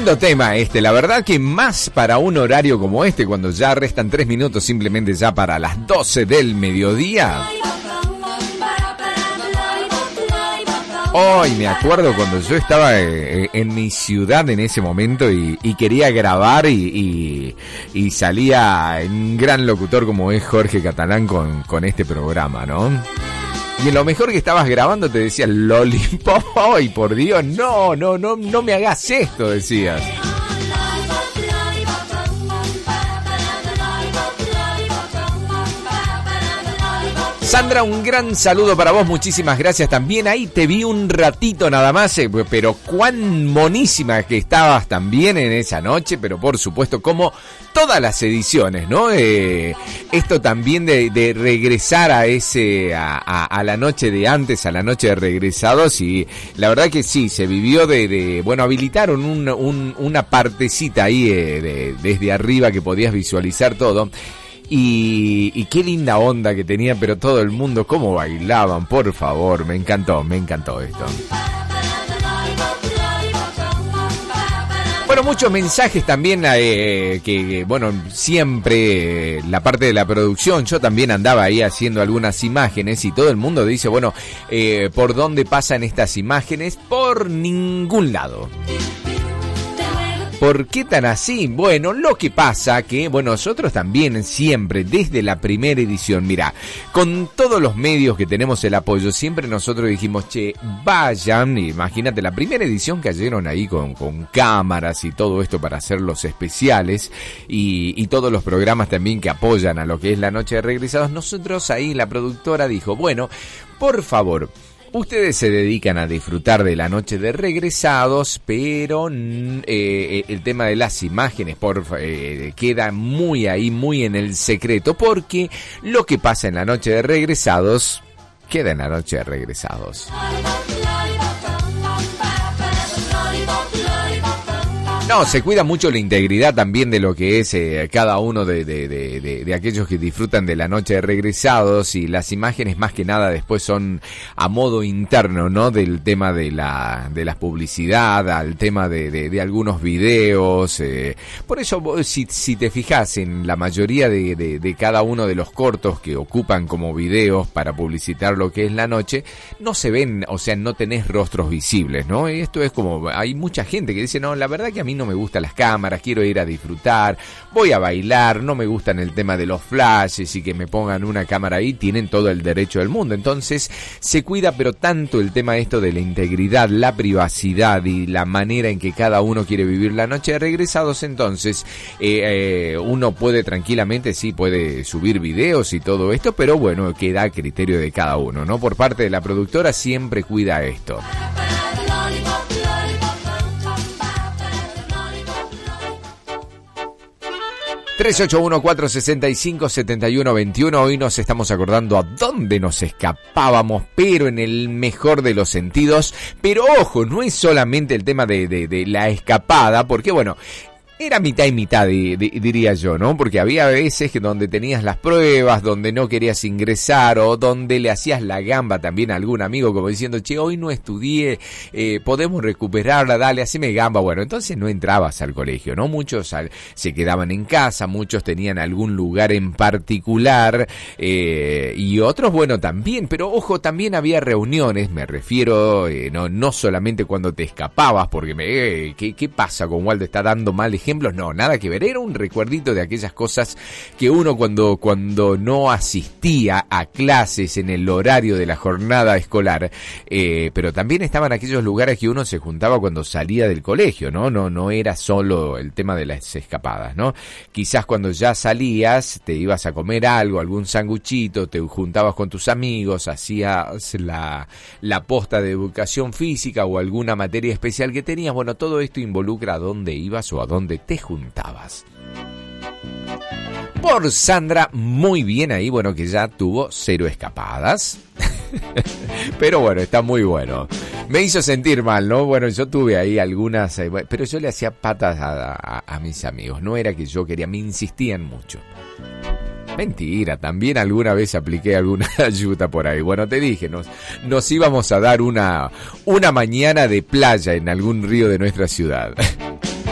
Tema la verdad que más para un horario como este, cuando ya restan 3 minutos simplemente ya para las 12 del mediodía. Hoy me acuerdo cuando yo estaba en mi ciudad en ese momento y quería grabar y salía un gran locutor como es Jorge Catalán con este programa, ¿no? Y en lo mejor que estabas grabando te decía Lollipop. ¡Ay, por Dios! No me hagas esto, decías. Sandra, un gran saludo para vos, muchísimas gracias también. Ahí te vi un ratito nada más, pero cuán monísima que estabas también en esa noche, pero por supuesto como todas las ediciones, ¿no? Esto también de regresar a la noche de antes, a la noche de regresados, y la verdad que sí, se vivió bueno, habilitaron una partecita ahí desde arriba que podías visualizar todo. Y qué linda onda que tenía, pero todo el mundo, cómo bailaban, por favor, me encantó esto. Bueno, muchos mensajes también, que bueno, siempre la parte de la producción, yo también andaba ahí haciendo algunas imágenes y todo el mundo dice, bueno, ¿por dónde pasan estas imágenes? Por ningún lado. ¿Por qué tan así? Bueno, lo que pasa que, bueno, nosotros también siempre, desde la primera edición, mira, con todos los medios que tenemos el apoyo, siempre nosotros dijimos, che, vayan, imagínate, la primera edición cayeron ahí con cámaras y todo esto para hacer los especiales y todos los programas también que apoyan a lo que es la noche de regresados. Nosotros ahí, la productora dijo, bueno, por favor, ustedes se dedican a disfrutar de la noche de regresados, pero el tema de las imágenes queda muy ahí, muy en el secreto, porque lo que pasa en la noche de regresados queda en la noche de regresados. No, se cuida mucho la integridad también de lo que es cada uno de aquellos que disfrutan de la noche de regresados, y las imágenes más que nada después son a modo interno, ¿no? Del tema de la publicidad, al tema de algunos videos. Por eso, si te fijas en la mayoría de cada uno de los cortos que ocupan como videos para publicitar lo que es la noche, no se ven, o sea, no tenés rostros visibles, ¿no? Y esto es como, hay mucha gente que dice, no, la verdad que a mí no me gustan las cámaras, quiero ir a disfrutar, voy a bailar, no me gustan el tema de los flashes y que me pongan una cámara ahí, tienen todo el derecho del mundo. Entonces se cuida pero tanto el tema esto de la integridad, la privacidad y la manera en que cada uno quiere vivir la noche de regresados. Entonces uno puede tranquilamente, sí, puede subir videos y todo esto, pero bueno, queda a criterio de cada uno, ¿no? Por parte de la productora siempre cuida esto. 381-465-7121. Hoy nos estamos acordando a dónde nos escapábamos, pero en el mejor de los sentidos. Pero ojo, no es solamente el tema de la escapada, porque bueno, era mitad y mitad, diría yo, ¿no? Porque había veces que donde tenías las pruebas, donde no querías ingresar, o donde le hacías la gamba también a algún amigo, como diciendo, che, hoy no estudié, podemos recuperarla, dale, haceme gamba. Bueno, entonces no entrabas al colegio, ¿no? Muchos se quedaban en casa, muchos tenían algún lugar en particular, y otros, bueno, también, pero ojo, también había reuniones, me refiero, no solamente cuando te escapabas, porque ¿qué pasa con Waldo? ¿Está dando mal ejemplo? No, nada que ver, era un recuerdito de aquellas cosas que uno cuando no asistía a clases en el horario de la jornada escolar, pero también estaban aquellos lugares que uno se juntaba cuando salía del colegio, ¿no? No era solo el tema de las escapadas, ¿no? Quizás cuando ya salías, te ibas a comer algo, algún sanguchito, te juntabas con tus amigos, hacías la posta de educación física o alguna materia especial que tenías. Bueno, todo esto involucra a dónde ibas o a dónde te juntabas. Por Sandra, muy bien ahí, bueno, que ya tuvo 0 escapadas. Pero bueno, está muy bueno. Me hizo sentir mal, ¿no? Bueno, yo tuve ahí algunas, pero yo le hacía patas a mis amigos. No era que yo quería, me insistían mucho. Mentira, también alguna vez apliqué alguna ayuda por ahí. Bueno, te dije, nos íbamos a dar una mañana de playa en algún río de nuestra ciudad.